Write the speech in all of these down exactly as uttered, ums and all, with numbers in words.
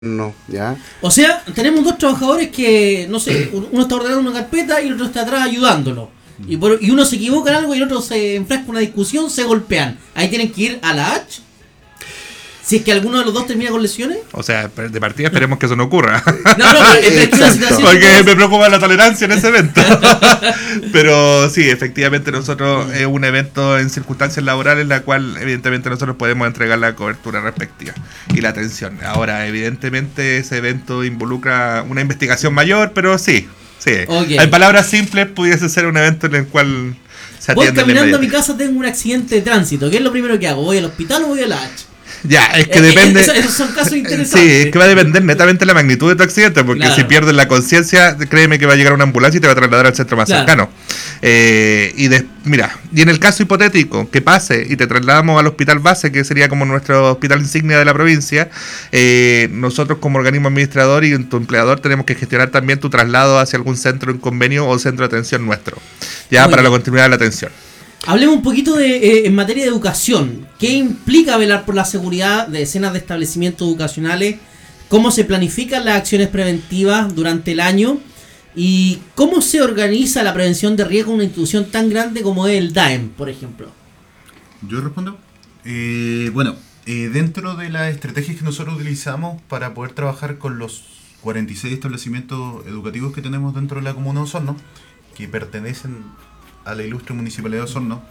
No, ya. O sea, tenemos dos trabajadores que, no sé, uno está ordenando una carpeta y el otro está atrás ayudándolo. Y, por, y uno se equivoca en algo y el otro se enfrasca en una discusión, se golpean. Ahí tienen que ir a la H. Si es que alguno de los dos termina con lesiones. O sea, de partida esperemos que eso no ocurra. No, no, pero es una situación. Porque me preocupa la tolerancia en ese evento. Pero sí, efectivamente nosotros es un evento en circunstancias laborales en la cual evidentemente nosotros podemos entregar la cobertura respectiva y la atención. Ahora, evidentemente ese evento involucra una investigación mayor, pero sí, sí. Okay. En palabras simples pudiese ser un evento en el cual se atiende. Voy caminando a mi casa, tengo un accidente de tránsito. ¿Qué es lo primero que hago? ¿Voy al hospital o voy a la H? Ya, es que depende. Esos, esos son casos interesantes. Sí, es que va a depender netamente de la magnitud de tu accidente, porque claro, si pierdes la conciencia, créeme que va a llegar una ambulancia y te va a trasladar al centro más claro. cercano. Eh, y de, mira, y en el caso hipotético que pase y te trasladamos al hospital base, que sería como nuestro hospital insignia de la provincia, eh, nosotros como organismo administrador y tu empleador tenemos que gestionar también tu traslado hacia algún centro en convenio o centro de atención nuestro, ya Muy para bien. la continuidad de la atención. Hablemos un poquito de eh, en materia de educación. ¿Qué implica velar por la seguridad de decenas de establecimientos educacionales? ¿Cómo se planifican las acciones preventivas durante el año? ¿Y cómo se organiza la prevención de riesgo en una institución tan grande como es el D A E M, por ejemplo? Yo respondo. Eh, bueno, eh, dentro de las estrategias que nosotros utilizamos para poder trabajar con los cuarenta y seis establecimientos educativos que tenemos dentro de la comuna de Osorno, que pertenecen a la ilustre Municipalidad de Osorno,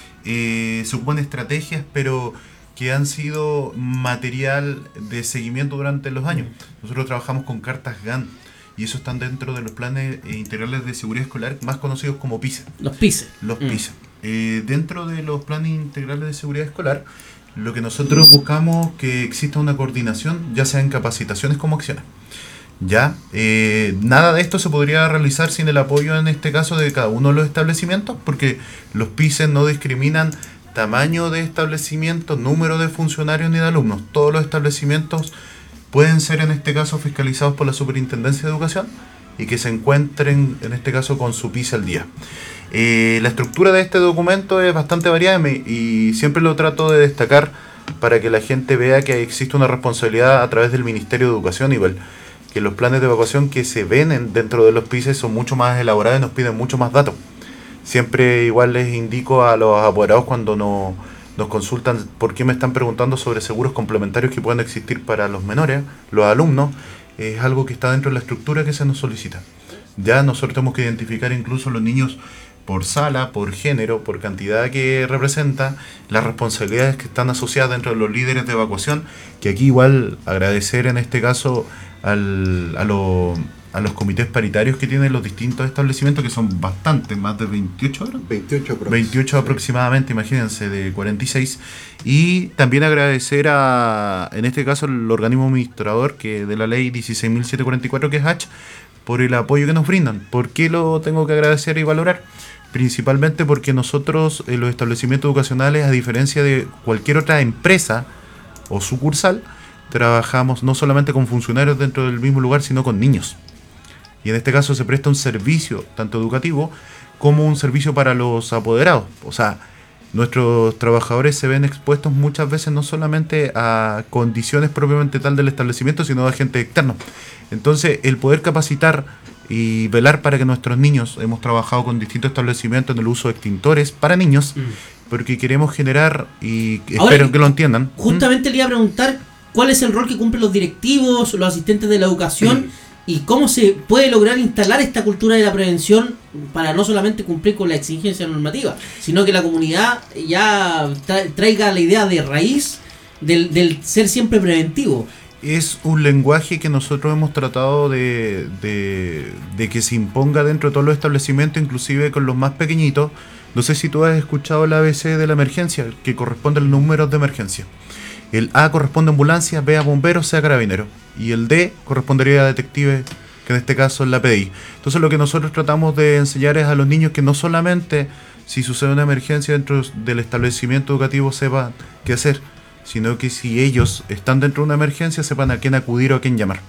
eh, se ocupan estrategias, pero que han sido material de seguimiento durante los años. Nosotros trabajamos con cartas G A N, y eso están dentro de los planes eh, integrales de seguridad escolar, más conocidos como P I S E. Los P I S E. Los mm. P I S E. Eh, dentro de los planes integrales de seguridad escolar, lo que nosotros buscamos que exista una coordinación, ya sea en capacitaciones como acciones. Ya, eh, nada de esto se podría realizar sin el apoyo en este caso de cada uno de los establecimientos, porque los P I S E no discriminan tamaño de establecimientos, número de funcionarios ni de alumnos. Todos los establecimientos pueden ser en este caso fiscalizados por la Superintendencia de Educación y que se encuentren en este caso con su P I S E al día. Eh, la estructura de este documento es bastante variada y siempre lo trato de destacar para que la gente vea que existe una responsabilidad a través del Ministerio de Educación y nivel. Que los planes de evacuación que se ven en, dentro de los P I S E son mucho más elaborados y nos piden mucho más datos. Siempre igual les indico a los apoderados cuando no, nos consultan por qué me están preguntando sobre seguros complementarios que pueden existir para los menores, los alumnos, es algo que está dentro de la estructura que se nos solicita. Ya nosotros tenemos que identificar incluso los niños por sala, por género, por cantidad que representa, las responsabilidades que están asociadas dentro de los líderes de evacuación, que aquí igual agradecer en este caso al, a, lo, a los comités paritarios que tienen los distintos establecimientos, que son bastantes, más de veintiocho horas. veintiocho, veintiocho aproximadamente, imagínense, de cuarenta y seis. Y también agradecer a, en este caso, el organismo administrador que de la ley dieciséis mil setecientos cuarenta y cuatro, que es H, por el apoyo que nos brindan. ¿Por qué lo tengo que agradecer y valorar? Principalmente porque nosotros en los establecimientos educacionales, a diferencia de cualquier otra empresa o sucursal, trabajamos no solamente con funcionarios dentro del mismo lugar, sino con niños. Y en este caso se presta un servicio, tanto educativo, como un servicio para los apoderados. O sea, nuestros trabajadores se ven expuestos muchas veces no solamente a condiciones propiamente tal del establecimiento, sino a agentes externos. Entonces, el poder capacitar y velar para que nuestros niños, hemos trabajado con distintos establecimientos en el uso de extintores para niños, mm. porque queremos generar, y Ahora, espero que lo entiendan. Justamente ¿Mm? le iba a preguntar cuál es el rol que cumplen los directivos, los asistentes de la educación, mm. y cómo se puede lograr instalar esta cultura de la prevención para no solamente cumplir con la exigencia normativa, sino que la comunidad ya tra- traiga la idea de raíz del, del ser siempre preventivo. Es un lenguaje que nosotros hemos tratado de, de, de que se imponga dentro de todos los establecimientos, inclusive con los más pequeñitos. No sé si tú has escuchado el A B C de la emergencia, que corresponde al número de emergencia. El A corresponde a ambulancia, B a bomberos, C a carabineros. Y el D correspondería a detective, que en este caso es la P D I. Entonces lo que nosotros tratamos de enseñar es a los niños que no solamente si sucede una emergencia dentro del establecimiento educativo sepan qué hacer, sino que si ellos están dentro de una emergencia sepan a quién acudir o a quién llamar.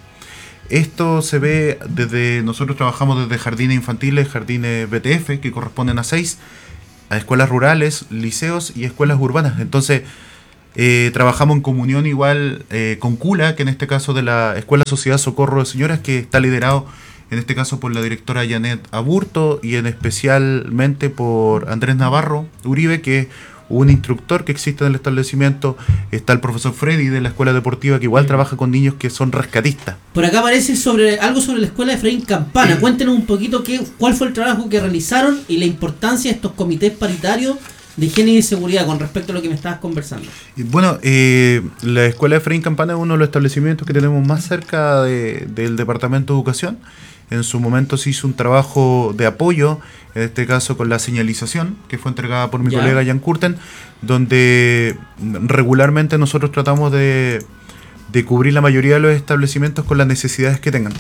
Esto se ve desde, nosotros trabajamos desde jardines infantiles, jardines B T F, que corresponden a seis, a escuelas rurales, liceos y escuelas urbanas. Entonces, Eh, trabajamos en comunión igual eh, con CULA, que en este caso de la Escuela Sociedad Socorro de Señoras, que está liderado en este caso por la directora Janet Aburto y en especialmente por Andrés Navarro Uribe, que es un instructor que existe en el establecimiento. Está el profesor Freddy de la Escuela Deportiva, que igual trabaja con niños que son rescatistas. Por acá aparece sobre algo sobre la Escuela de Efraín Campana. Cuéntenos un poquito qué, cuál fue el trabajo que realizaron y la importancia de estos comités paritarios de higiene y seguridad con respecto a lo que me estabas conversando. Bueno, eh, la Escuela de Efraín Campana es uno de los establecimientos que tenemos más cerca de, del Departamento de Educación. En su momento se hizo un trabajo de apoyo, en este caso con la señalización, que fue entregada por mi ya. colega Jan Curten, donde regularmente nosotros tratamos de, de cubrir la mayoría de los establecimientos con las necesidades que tengan.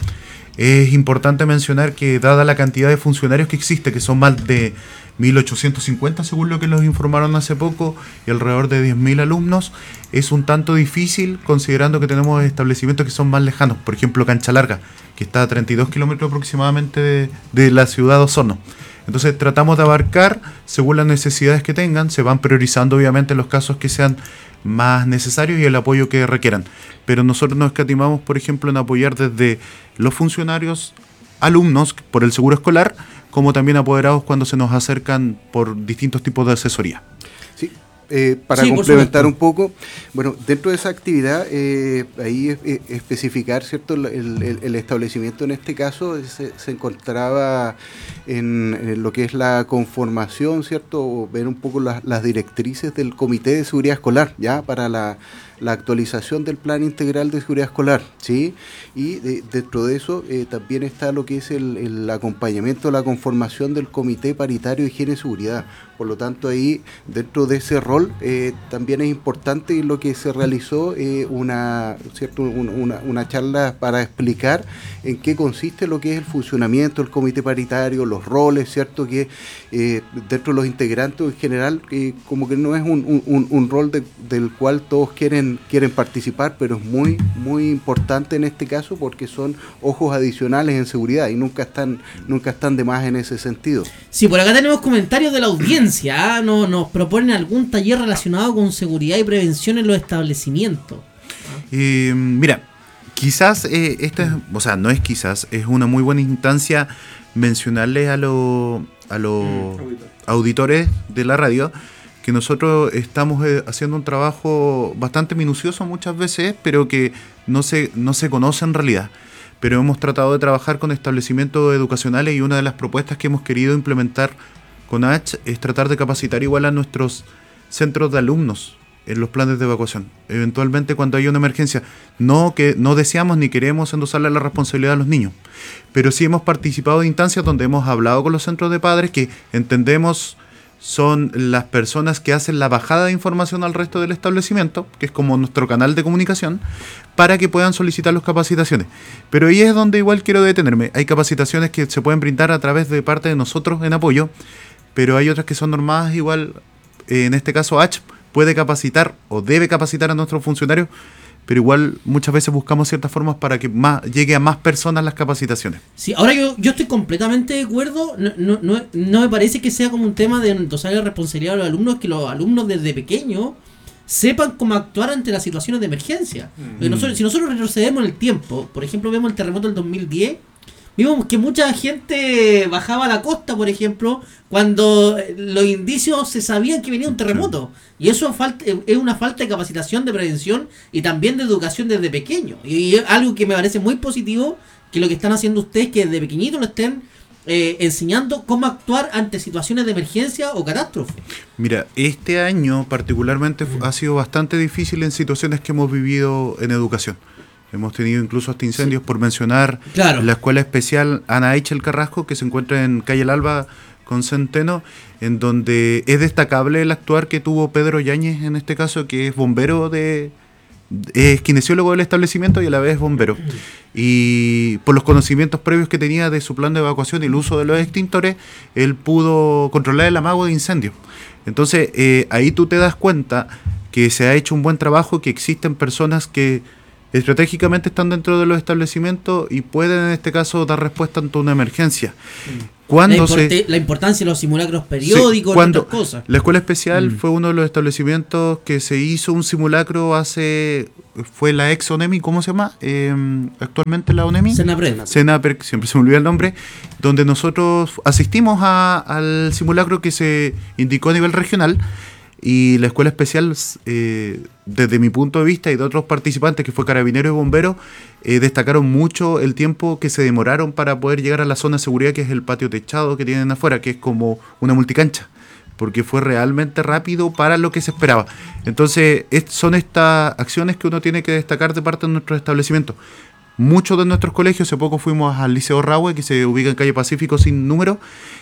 Es importante mencionar que dada la cantidad de funcionarios que existe, que son más de mil ochocientos cincuenta según lo que nos informaron hace poco, y alrededor de diez mil alumnos, es un tanto difícil considerando que tenemos establecimientos que son más lejanos. Por ejemplo, Cancha Larga, que está a treinta y dos kilómetros aproximadamente de, de la ciudad de Osorno. Entonces tratamos de abarcar según las necesidades que tengan, se van priorizando obviamente los casos que sean más necesarios y el apoyo que requieran. Pero nosotros nos escatimamos, por ejemplo, en apoyar desde los funcionarios, alumnos por el seguro escolar, como también apoderados cuando se nos acercan por distintos tipos de asesoría. Sí. Eh, para sí, complementar un poco, bueno, dentro de esa actividad, eh, ahí es, es, especificar, ¿cierto? El, el, el establecimiento en este caso se, se encontraba en, en lo que es la conformación, ¿cierto? O ver un poco las, las directrices del Comité de Seguridad Escolar, ya para la, la actualización del Plan Integral de Seguridad Escolar, ¿sí? Y de, dentro de eso eh, también está lo que es el, el acompañamiento, la conformación del Comité Paritario de Higiene y Seguridad. Por lo tanto, ahí, dentro de ese rol, eh, también es importante lo que se realizó, eh, una, ¿cierto? Una, una charla para explicar en qué consiste lo que es el funcionamiento del comité paritario, los roles, ¿cierto? Que eh, dentro de los integrantes en general, eh, como que no es un, un, un rol de, del cual todos quieren, quieren participar, pero es muy, muy importante en este caso porque son ojos adicionales en seguridad y nunca están, nunca están de más en ese sentido. Sí, por acá tenemos comentarios de la audiencia. ¿Ah? Nos, nos proponen algún taller relacionado con seguridad y prevención en los establecimientos. ¿Ah? Eh, mira, quizás eh, esta es, o sea, no es quizás, es una muy buena instancia mencionarles a, lo, a los mm, auditores de la radio que nosotros estamos eh, haciendo un trabajo bastante minucioso muchas veces, pero que no se, no se conoce en realidad. Pero hemos tratado de trabajar con establecimientos educacionales y una de las propuestas que hemos querido implementar con H es tratar de capacitar igual a nuestros centros de alumnos en los planes de evacuación. Eventualmente cuando hay una emergencia, no que no deseamos ni queremos endosarle la responsabilidad a los niños, pero sí hemos participado de instancias donde hemos hablado con los centros de padres que entendemos son las personas que hacen la bajada de información al resto del establecimiento, que es como nuestro canal de comunicación, para que puedan solicitar las capacitaciones. Pero ahí es donde igual quiero detenerme. Hay capacitaciones que se pueden brindar a través de parte de nosotros en apoyo, pero hay otras que son normadas igual, eh, en este caso H puede capacitar o debe capacitar a nuestros funcionarios, pero igual muchas veces buscamos ciertas formas para que más llegue a más personas las capacitaciones. Sí, ahora yo, yo estoy completamente de acuerdo, no, no, no, no me parece que sea como un tema de endosar la responsabilidad a los alumnos, que los alumnos desde pequeños sepan cómo actuar ante las situaciones de emergencia. Mm. Nosotros, si nosotros retrocedemos en el tiempo, por ejemplo vemos el terremoto del dos mil diez, vimos que mucha gente bajaba a la costa, por ejemplo, cuando los indicios se sabían que venía un terremoto. Y eso es una falta de capacitación, de prevención y también de educación desde pequeño. Y es algo que me parece muy positivo, que lo que están haciendo ustedes, que desde pequeñitos lo estén eh, enseñando cómo actuar ante situaciones de emergencia o catástrofe. Mira, este año particularmente ha sido bastante difícil en situaciones que hemos vivido en educación. Hemos tenido incluso hasta incendios, sí, por mencionar claro. la Escuela Especial Ana Eichel Carrasco, que se encuentra en Calle El Alba con Centeno, en donde es destacable el actuar que tuvo Pedro Yáñez, en este caso, que es bombero de... es kinesiólogo del establecimiento y a la vez bombero. Y por los conocimientos previos que tenía de su plan de evacuación y el uso de los extintores, él pudo controlar el amago de incendio. Entonces, eh, ahí tú te das cuenta que se ha hecho un buen trabajo, que existen personas que estratégicamente están dentro de los establecimientos y pueden en este caso dar respuesta ante una emergencia. Cuando la, importe, se, la importancia de los simulacros periódicos, sí, cuando otras cosas. La escuela especial mm. fue uno de los establecimientos que se hizo un simulacro hace, fue la ex ONEMI, ¿cómo se llama? Eh, actualmente la ONEMI. Senapred. Senapred, siempre se me olvida el nombre, donde nosotros asistimos a, al simulacro que se indicó a nivel regional. Y la escuela especial, eh, desde mi punto de vista y de otros participantes, que fue Carabineros y Bomberos, eh, destacaron mucho el tiempo que se demoraron para poder llegar a la zona de seguridad, que es el patio techado que tienen afuera, que es como una multicancha, porque fue realmente rápido para lo que se esperaba. Entonces, es, son estas acciones que uno tiene que destacar de parte de nuestros establecimientos. Muchos de nuestros colegios, hace poco fuimos al Liceo Rahue, que se ubica en calle Pacífico sin número,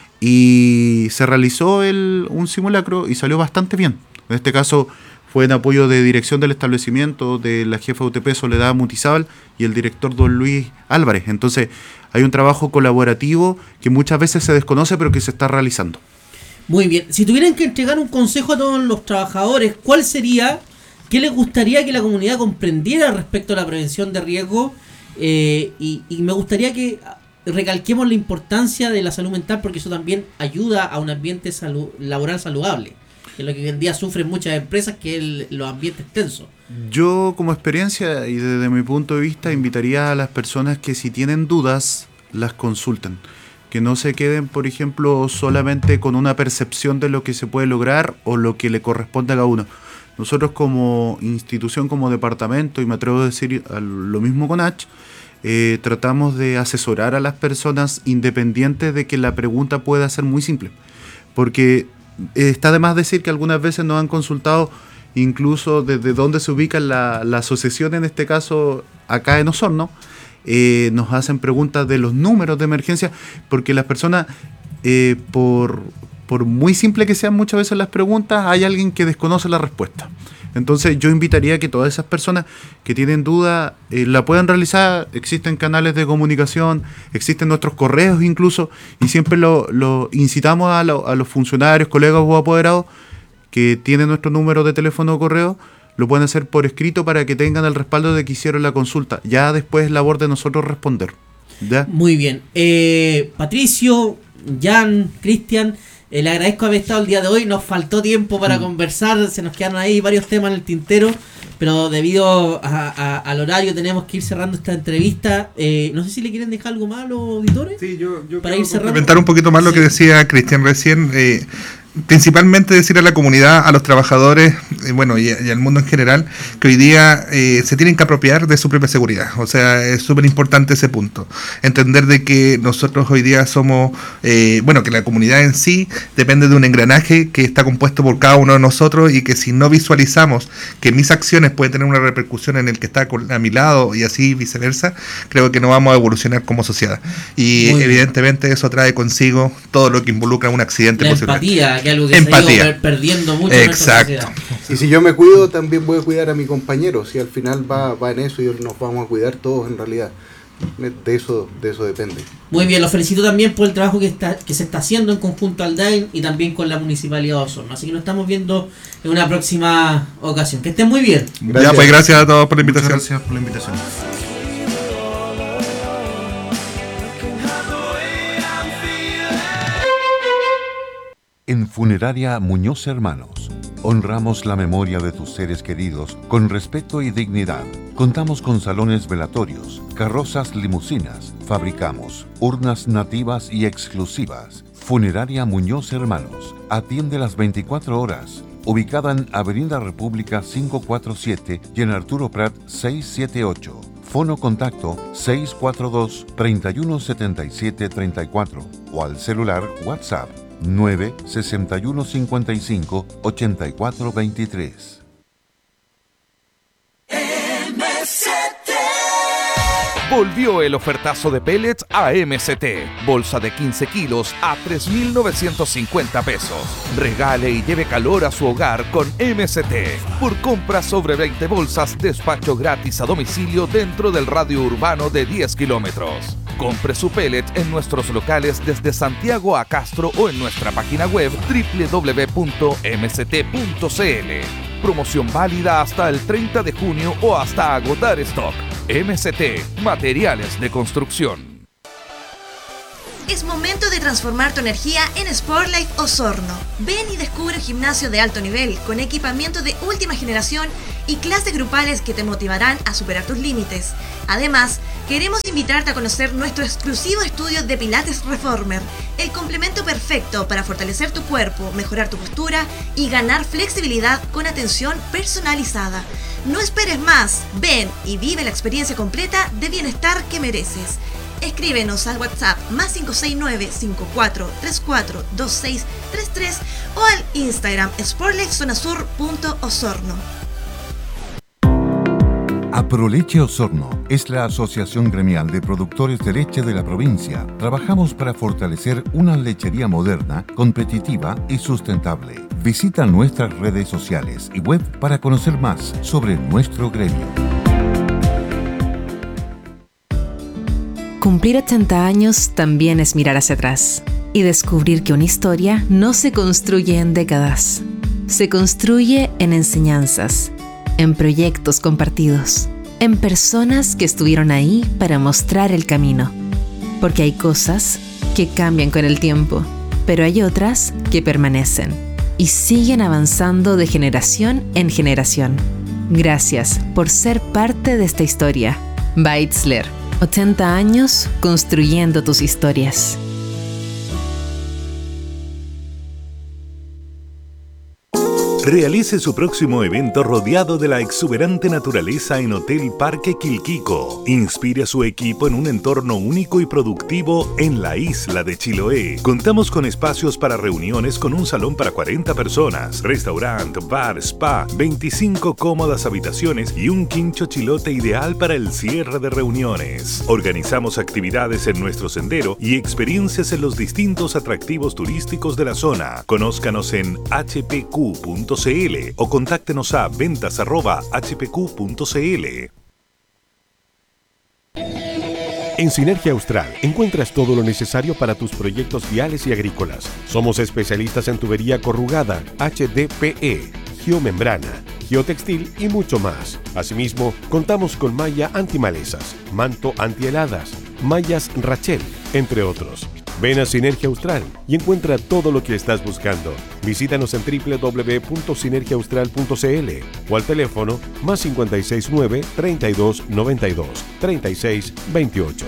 y se realizó el, un simulacro y salió bastante bien. En este caso fue en apoyo de dirección del establecimiento, de la jefa de U T P Soledad Mutizábal y el director don Luis Álvarez. Entonces hay un trabajo colaborativo que muchas veces se desconoce pero que se está realizando. Muy bien, si tuvieran que entregar un consejo a todos los trabajadores, ¿cuál sería? ¿Qué les gustaría que la comunidad comprendiera respecto a la prevención de riesgo? Eh, y, y me gustaría que recalquemos la importancia de la salud mental, porque eso también ayuda a un ambiente salud, laboral saludable, que es lo que hoy en día sufren muchas empresas, que es el, los ambientes tensos. Yo, como experiencia y desde mi punto de vista, invitaría a las personas que si tienen dudas, las consulten. Que no se queden, por ejemplo, solamente con una percepción de lo que se puede lograr o lo que le corresponde a cada uno. Nosotros como institución, como departamento, y me atrevo a decir lo mismo con H, Eh, tratamos de asesorar a las personas independientes de que la pregunta pueda ser muy simple, porque eh, está de más decir que algunas veces nos han consultado incluso desde dónde se ubica la, la asociación, en este caso acá en Osorno, eh, nos hacen preguntas de los números de emergencia, porque las personas, eh, por, por muy simple que sean muchas veces las preguntas, hay alguien que desconoce la respuesta. Entonces yo invitaría a que todas esas personas que tienen duda eh, la puedan realizar. Existen canales de comunicación, existen nuestros correos incluso, y siempre lo, lo incitamos a, lo, a los funcionarios, colegas o apoderados que tienen nuestro número de teléfono o correo, lo pueden hacer por escrito para que tengan el respaldo de que hicieron la consulta. Ya después es labor de nosotros responder. ¿Ya? Muy bien. Eh, Patricio, Jan, Cristian, Eh, le agradezco haber estado el día de hoy. Nos faltó tiempo para mm. conversar, se nos quedaron ahí varios temas en el tintero, pero debido a, a, al horario tenemos que ir cerrando esta entrevista. Eh, no sé si le quieren dejar algo más a los auditores. Sí, yo, yo para ir cerrando. Complementar un poquito más sí. lo que decía Cristian recién. Eh, principalmente decir a la comunidad, a los trabajadores, eh, bueno, y, y al mundo en general, que hoy día eh, se tienen que apropiar de su propia seguridad. O sea, es súper importante ese punto. Entender de que nosotros hoy día somos, eh, bueno, que la comunidad en sí depende de un engranaje que está compuesto por cada uno de nosotros, y que si no visualizamos que mis acciones pueden tener una repercusión en el que está a mi lado y así viceversa, creo que no vamos a evolucionar como sociedad. Y Muy evidentemente bien. Eso trae consigo todo lo que involucra un accidente. La posible. Empatía. Que algo que Empatía. se ha ido perdiendo mucho. Exacto. Y si yo me cuido, también voy a cuidar a mi compañero. Si al final va, va en eso y nos vamos a cuidar todos en realidad. De eso, de eso depende. Muy bien, los felicito también por el trabajo que está que se está haciendo en conjunto al D A I N y también con la Municipalidad de Osorno. Así que nos estamos viendo en una próxima ocasión. Que estén muy bien. Gracias. Ya, pues gracias a todos por la invitación. Muchas gracias por la invitación. En Funeraria Muñoz Hermanos, honramos la memoria de tus seres queridos con respeto y dignidad. Contamos con salones velatorios, carrozas limusinas, fabricamos urnas nativas y exclusivas. Funeraria Muñoz Hermanos, atiende las veinticuatro horas, ubicada en Avenida República quinientos cuarenta y siete y en Arturo Prat seiscientos setenta y ocho. Fono contacto seis cuatro dos, tres uno siete siete tres cuatro o al celular WhatsApp nueve seis uno cinco cinco ocho cuatro dos tres. M C T. Volvió el ofertazo de pellets a M C T. Bolsa de quince kilos a tres mil novecientos cincuenta pesos. Regale y lleve calor a su hogar con M C T. Por compra sobre veinte bolsas, despacho gratis a domicilio dentro del radio urbano de diez kilómetros. Compre su pellet en nuestros locales desde Santiago a Castro o en nuestra página web doble u doble u doble u punto m c t punto c l. Promoción válida hasta el treinta de junio o hasta agotar stock. M C T, materiales de construcción. Es momento de transformar tu energía en Sportlife Osorno. Ven y descubre un gimnasio de alto nivel con equipamiento de última generación y clases grupales que te motivarán a superar tus límites. Además, queremos invitarte a conocer nuestro exclusivo estudio de Pilates Reformer, el complemento perfecto para fortalecer tu cuerpo, mejorar tu postura y ganar flexibilidad con atención personalizada. No esperes más, ven y vive la experiencia completa de bienestar que mereces. Escríbenos al WhatsApp más cinco seis nueve, cinco cuatro tres cuatro, dos seis tres tres o al Instagram sportlifezonasur punto osorno. Aproleche Osorno es la asociación gremial de productores de leche de la provincia. Trabajamos para fortalecer una lechería moderna, competitiva y sustentable. Visita nuestras redes sociales y web para conocer más sobre nuestro gremio. Cumplir ochenta años también es mirar hacia atrás y descubrir que una historia no se construye en décadas. Se construye en enseñanzas, en proyectos compartidos, en personas que estuvieron ahí para mostrar el camino. Porque hay cosas que cambian con el tiempo, pero hay otras que permanecen y siguen avanzando de generación en generación. Gracias por ser parte de esta historia. Beitzler. ochenta años construyendo tus historias. Realice su próximo evento rodeado de la exuberante naturaleza en Hotel Parque Quilquico. Inspire a su equipo en un entorno único y productivo en la isla de Chiloé. Contamos con espacios para reuniones con un salón para cuarenta personas, restaurante, bar, spa, veinticinco cómodas habitaciones y un quincho chilote ideal para el cierre de reuniones. Organizamos actividades en nuestro sendero y experiencias en los distintos atractivos turísticos de la zona. Conózcanos en h p q punto c l o contáctenos a ventas arroba h p q punto c l. En Sinergia Austral encuentras todo lo necesario para tus proyectos viales y agrícolas. Somos especialistas en tubería corrugada, H D P E, geomembrana, geotextil y mucho más. Asimismo, contamos con malla antimalezas, manto antiheladas, mallas Rachel, entre otros. Ven a Sinergia Austral y encuentra todo lo que estás buscando. Visítanos en doble u doble u doble u punto sinergia austral punto c l o al teléfono más cinco seis nueve, treinta y dos, noventa y dos, treinta y seis, veintiocho.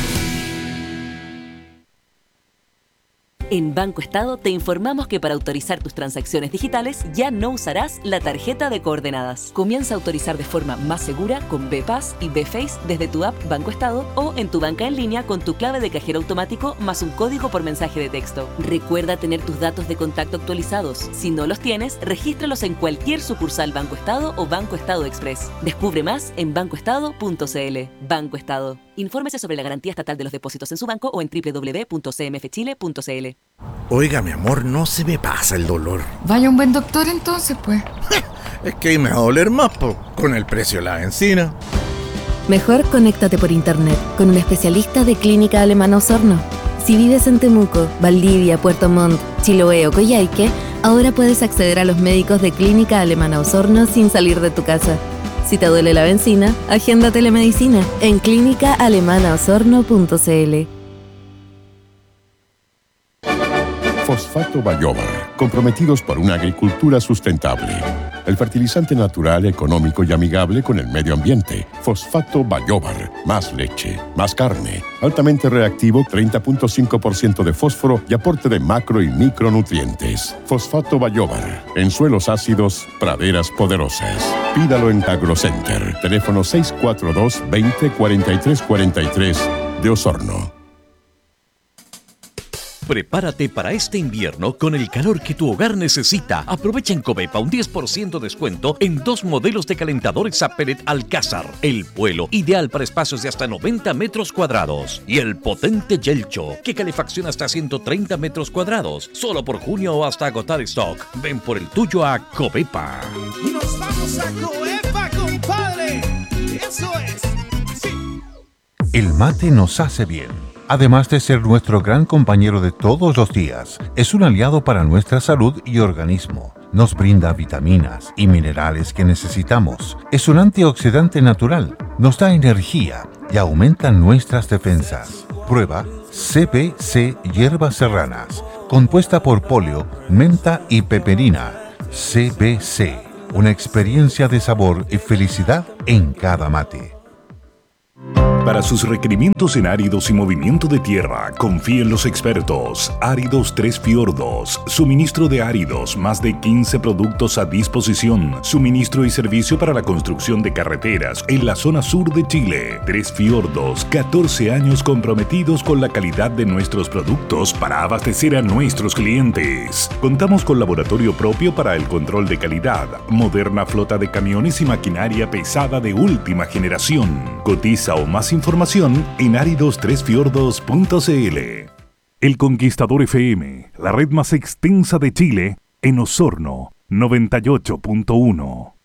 En Banco Estado te informamos que para autorizar tus transacciones digitales ya no usarás la tarjeta de coordenadas. Comienza a autorizar de forma más segura con B P A S y B Face desde tu app Banco Estado o en tu banca en línea con tu clave de cajero automático más un código por mensaje de texto. Recuerda tener tus datos de contacto actualizados. Si no los tienes, regístralos en cualquier sucursal Banco Estado o Banco Estado Express. Descubre más en banco estado punto c l. Banco Estado. Infórmese sobre la garantía estatal de los depósitos en su banco o en doble u doble u doble u punto c m f chile punto c l. Oiga, mi amor, no se me pasa el dolor. Vaya un buen doctor entonces, pues. Es que ahí me va a doler más, po, con el precio de la benzina. Mejor conéctate por internet con un especialista de Clínica Alemana Osorno. Si vives en Temuco, Valdivia, Puerto Montt, Chiloé o Coyhaique, ahora puedes acceder a los médicos de Clínica Alemana Osorno sin salir de tu casa. Si te duele la benzina, agenda telemedicina en clínica alemana osorno punto c l. Fosfato Bayobar, comprometidos por una agricultura sustentable. El fertilizante natural, económico y amigable con el medio ambiente. Fosfato Bayobar, más leche, más carne, altamente reactivo, treinta punto cinco por ciento de fósforo y aporte de macro y micronutrientes. Fosfato Bayobar, en suelos ácidos, praderas poderosas. Pídalo en AgroCenter, teléfono seis cuatro dos, veinte, cuarenta y tres cuarenta y tres de Osorno. Prepárate para este invierno con el calor que tu hogar necesita. Aprovecha en Covepa un diez por ciento de descuento en dos modelos de calentadores a pellet Alcázar. El Vuelo, ideal para espacios de hasta noventa metros cuadrados. Y el potente Yelcho, que calefacciona hasta ciento treinta metros cuadrados. Solo por junio o hasta agotar stock. Ven por el tuyo a Covepa. Nos vamos a Covepa, compadre. Eso es. Sí. El mate nos hace bien. Además de ser nuestro gran compañero de todos los días, es un aliado para nuestra salud y organismo. Nos brinda vitaminas y minerales que necesitamos. Es un antioxidante natural, nos da energía y aumenta nuestras defensas. Prueba C B C Hierbas Serranas, compuesta por poleo, menta y peperina. C B C, una experiencia de sabor y felicidad en cada mate. Para sus requerimientos en áridos y movimiento de tierra, confíe en los expertos. Áridos Tres Fiordos. Suministro de áridos, más de quince productos a disposición. Suministro y servicio para la construcción de carreteras en la zona sur de Chile. Tres Fiordos, catorce años comprometidos con la calidad de nuestros productos para abastecer a nuestros clientes. Contamos con laboratorio propio para el control de calidad, moderna flota de camiones y maquinaria pesada de última generación. Cotiza o más información en áridos tres fiordos punto c l. El Conquistador F M, la red más extensa de Chile, en Osorno, noventa y ocho punto uno.